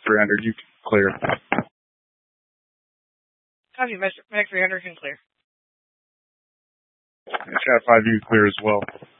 300, you can clear. Copy, Medic 300 can clear. Chat 5, you can clear as well.